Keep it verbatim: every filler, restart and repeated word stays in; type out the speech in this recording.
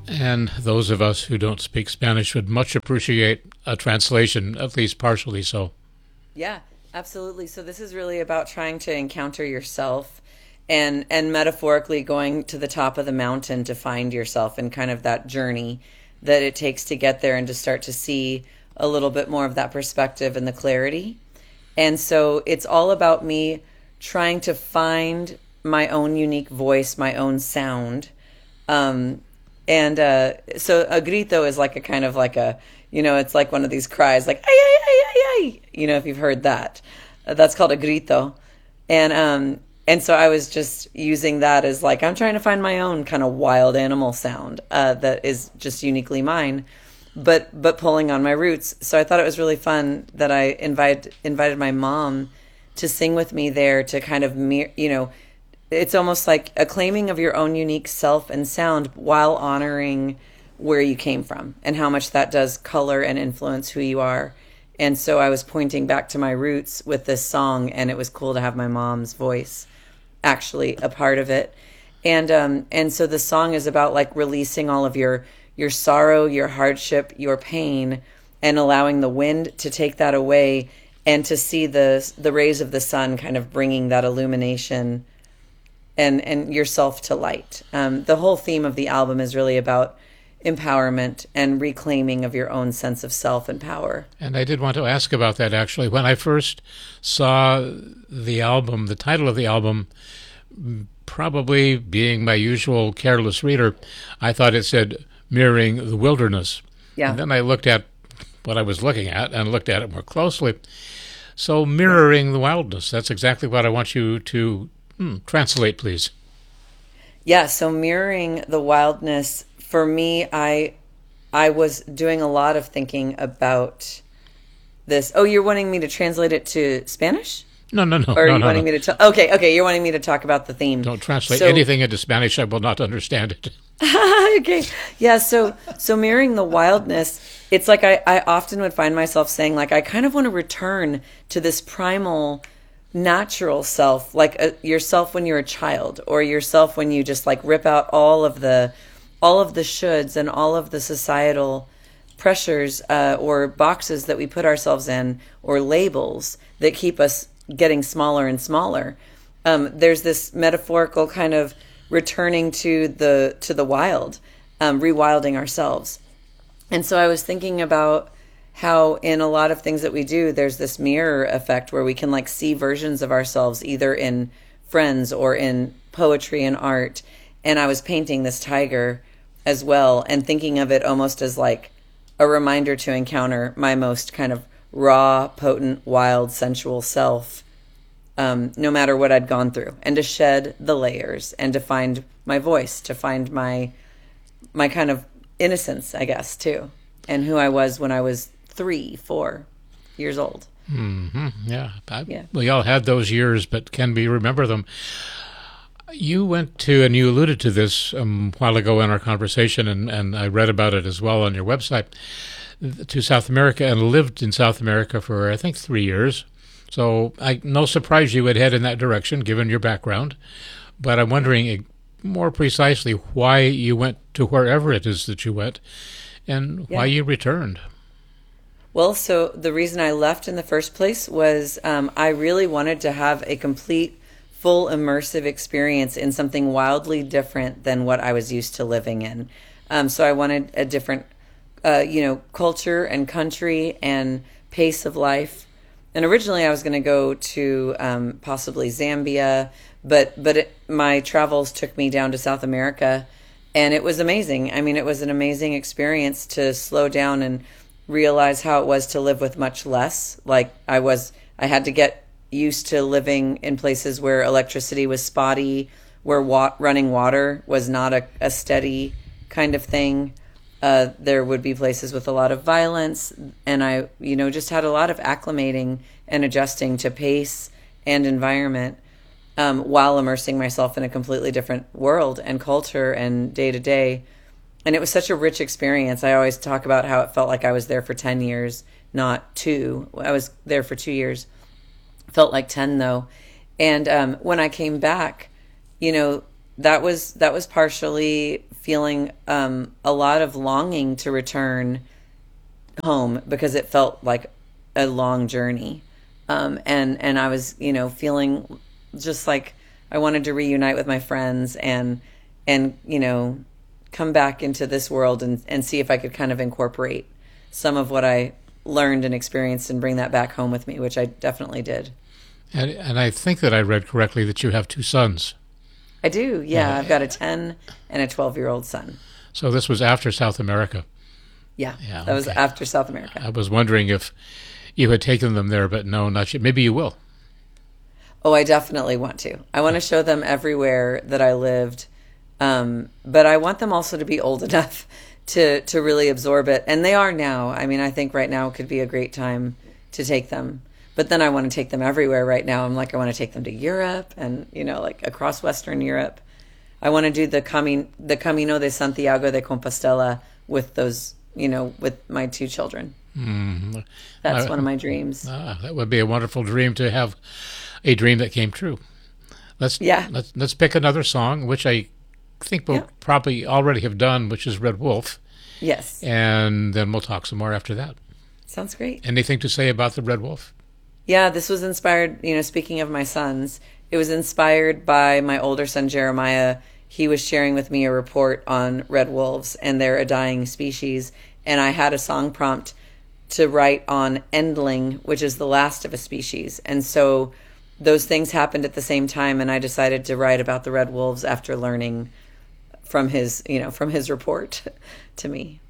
And those of us who don't speak Spanish would much appreciate a translation, at least partially so. Yeah, absolutely. So this is really about trying to encounter yourself and and metaphorically going to the top of the mountain to find yourself and kind of that journey that it takes to get there and to start to see a little bit more of that perspective and the clarity. And so it's all about me trying to find my own unique voice, my own sound. Um, and uh, so a grito is like a kind of like a, you know, it's like one of these cries like, ay, ay, ay, ay, ay, you know, if you've heard that. Uh, that's called a grito. And um, and so I was just using that as like, I'm trying to find my own kind of wild animal sound uh, that is just uniquely mine, but but pulling on my roots. So I thought it was really fun that I invite, invited my mom to sing with me there to kind of, mir- you know, it's almost like a claiming of your own unique self and sound while honoring where you came from and how much that does color and influence who you are. And so I was pointing back to my roots with this song, and it was cool to have my mom's voice actually a part of it. And um and so the song is about like releasing all of your your sorrow, your hardship, your pain, and allowing the wind to take that away and to see the the rays of the sun kind of bringing that illumination and and yourself to light. Um, the whole theme of the album is really about empowerment and reclaiming of your own sense of self and power. And I did want to ask about that, actually. When I first saw the album, the title of the album, probably being my usual careless reader, I thought it said Mirroring the Wilderness. Yeah. And then I looked at what I was looking at and looked at it more closely. So Mirroring the Wildness, that's exactly what I want you to hmm, translate, please. Yeah, so mirroring the wildness, for me, I I was doing a lot of thinking about this. Oh, you're wanting me to translate it to Spanish? No, no, no. Or are no, you no, wanting no. me to tell? Okay, okay, you're wanting me to talk about the theme. Don't translate So- anything into Spanish. I will not understand it. Okay. Yeah, so so mirroring the wildness, it's like I, I often would find myself saying like I kind of want to return to this primal natural self, like a, yourself when you're a child, or yourself when you just like rip out all of the all of the shoulds and all of the societal pressures uh, or boxes that we put ourselves in, or labels that keep us getting smaller and smaller. Um, there's this metaphorical kind of returning to the to the wild, um, rewilding ourselves. And so I was thinking about how in a lot of things that we do, there's this mirror effect where we can like see versions of ourselves either in friends or in poetry and art. And I was painting this tiger as well and thinking of it almost as like a reminder to encounter my most kind of raw, potent, wild, sensual self, um, no matter what I'd gone through, and to shed the layers and to find my voice, to find my my kind of innocence, I guess, too, and who I was when I was three, four years old. Mm-hmm. Yeah. I, Yeah. We all had those years, but can we remember them? You went to, and you alluded to this um, a while ago in our conversation, and, and I read about it as well on your website, to South America and lived in South America for, I think, three years. So I no surprise you would head in that direction, given your background. But I'm wondering more precisely why you went to wherever it is that you went and Yeah. why you returned. Well, so the reason I left in the first place was um, I really wanted to have a complete, full, immersive experience in something wildly different than what I was used to living in. Um, so I wanted a different, uh, you know, culture and country and pace of life. And originally I was going to go to um, possibly Zambia, but but it, my travels took me down to South America, and it was amazing. I mean, it was an amazing experience to slow down and realize how it was to live with much less. Like I was, I had to get used to living in places where electricity was spotty, where wa- running water was not a, a steady kind of thing. Uh, there would be places with a lot of violence, and I, you know, just had a lot of acclimating and adjusting to pace and environment, um, while immersing myself in a completely different world and culture and day to day. And it was such a rich experience. I always talk about how it felt like I was there for ten years, not two. I was there for two years. Felt like ten though. And um, when I came back, you know, that was that was partially feeling um, a lot of longing to return home because it felt like a long journey, um, and and I was, you know, feeling just like I wanted to reunite with my friends and and you know come back into this world and and see if I could kind of incorporate some of what I learned and experienced and bring that back home with me, which I definitely did. And, and I think that I read correctly that you have two sons. I do, yeah. Uh, I've got a ten and a twelve-year-old son. So this was after South America. Yeah, Yeah, that was okay. after South America. I was wondering if you had taken them there, but no, not yet. Maybe you will. Oh, I definitely want to. I want to show them everywhere that I lived, um, but I want them also to be old enough to to really absorb it. And they are now. I mean, I think right now could be a great time to take them. But then I want to take them everywhere right now. I'm like, I want to take them to Europe and, you know, like across Western Europe. I want to do the, Cami- the Camino de Santiago de Compostela with those, you know, with my two children. Mm. That's Uh, one of my dreams. Ah, that would be a wonderful dream to have, a dream that came true. Let's Yeah. let's let's pick another song, which I think we'll Yeah. probably already have done, which is Red Wolf, Yes. and then we'll talk some more after that. Sounds great. Anything to say about the Red Wolf? Yeah, this was inspired, you know, speaking of my sons, it was inspired by my older son, Jeremiah. He was sharing with me a report on red wolves, and they're a dying species. And I had a song prompt to write on endling, which is the last of a species. And so those things happened at the same time, and I decided to write about the red wolves after learning from his, you know, from his report to me.